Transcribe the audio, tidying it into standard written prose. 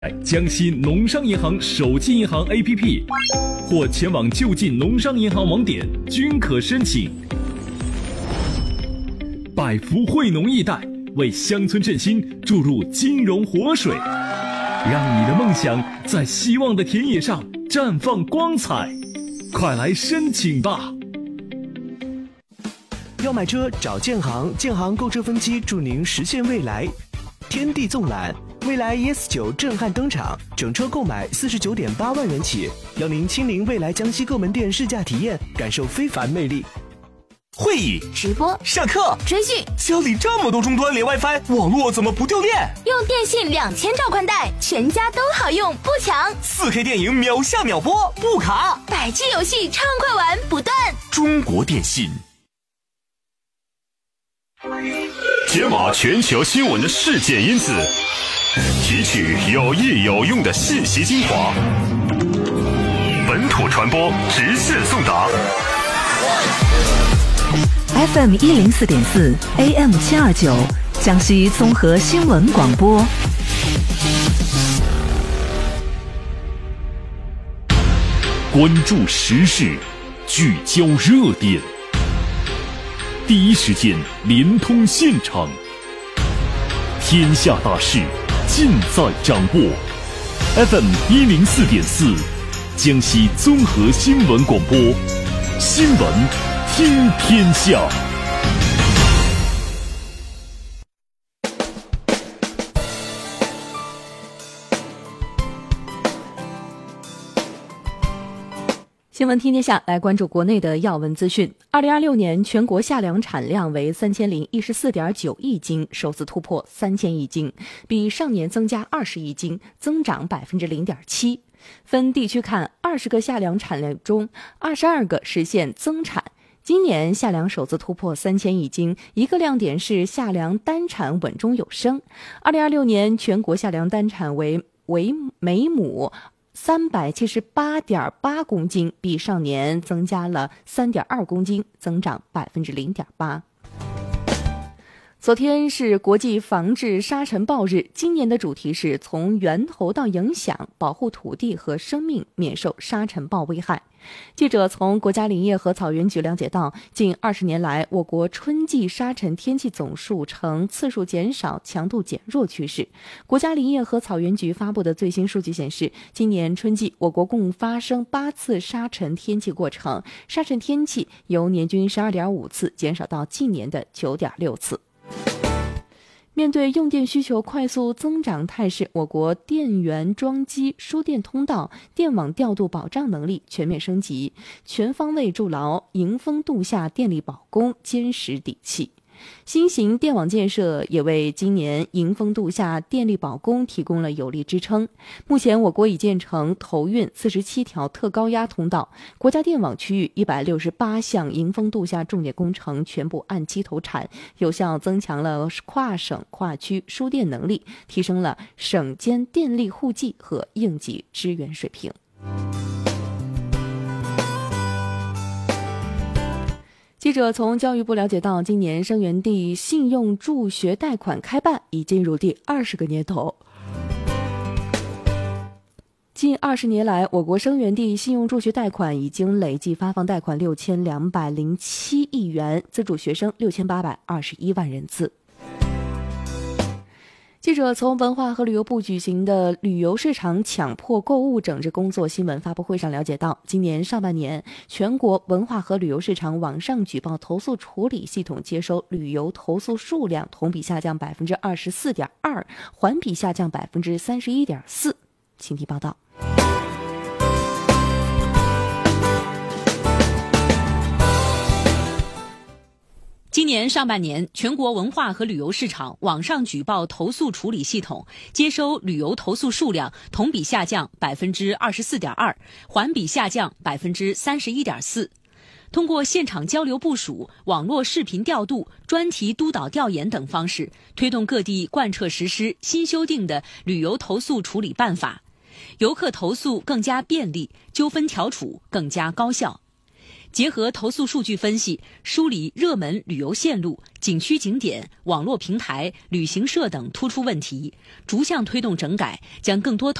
江西农商银行手机银行 APP 或前往就近农商银行网点均可申请。百福惠农易贷为乡村振兴注入金融活水，让你的梦想在希望的田野上绽放光彩。快来申请吧！ 要买车找建行，建行购车分期助您实现未来。天地纵览，蔚来 ES9 震撼登场，整车购买49.8万元起，邀您亲临蔚来江西各门店试驾体验，感受非凡魅力。 会议、 直播、 上课、 追剧， 家里这么多终端连 WiFi， 网络怎么不掉电？ 用电信2000兆宽带，全家都好用，不抢。 4K 电影秒下秒播，不卡。 100G 游戏畅快玩不断。 中国电信。 解码全球新闻的事件因子，提取有益有用的信息精华，本土传播直线送达。 FM 104.4 AM 729，江西综合新闻广播。 关注时事，聚焦热点，第一时间联通现场，天下大事尽在掌握。FM 104.4，江西综合新闻广播，新闻听天下。 新闻听天下，来关注国内的要闻资讯。2026年全国夏粮产量为3014.9亿斤，首次突破3000亿斤，比上年增加20亿斤，增长0.7%。分地区看，20个夏粮产量中22个实现增产。今年夏粮首次突破3000亿斤，一个亮点是夏粮单产稳中有升。2026年全国夏粮单产为每亩378.8公斤，比上年增加了3.2公斤，增长0.8%。昨天是国际防治沙尘暴日，今年的主题是从源头到影响，保护土地和生命免受沙尘暴危害。记者从国家林业和草原局了解到，近20年来，我国春季沙尘天气总数呈次数减少、强度减弱趋势。国家林业和草原局发布的最新数据显示，今年春季我国共发生8次沙尘天气过程，沙尘天气由年均12.5次减少到近年的9.6次。面对用电需求快速增长态势，我国电源装机、输电通道、电网调度保障能力全面升级，全方位筑牢迎峰度夏电力保供坚实底气。新型电网建设也为今年迎峰度夏电力保供提供了有力支撑。目前我国已建成投运47条特高压通道，国家电网区域168项迎峰度夏重点工程全部按期投产，有效增强了跨省跨区输电能力，提升了省间电力户籍和应急支援水平。记者从教育部了解到，今年生源地信用助学贷款开办已进入第20个年头。近20年来，我国生源地信用助学贷款已经累计发放贷款6207亿元，资助学生6821万人次。记者从文化和旅游部举行的旅游市场强迫购物整治工作新闻发布会上了解到，今年上半年，全国文化和旅游市场网上举报投诉处理系统接收旅游投诉数量同比下降24.2%，环比下降31.4%。请听报道。 今年上半年，全国文化和旅游市场网上举报投诉处理系统接收旅游投诉数量同比下降24.2%，环比下降31.4%。通过现场交流部署、网络视频调度、专题督导调研等方式，推动各地贯彻实施新修订的旅游投诉处理办法，游客投诉更加便利，纠纷调处更加高效。 结合投诉数据分析，梳理热门旅游线路、景区景点、网络平台、旅行社等突出问题，逐项推动整改，将更多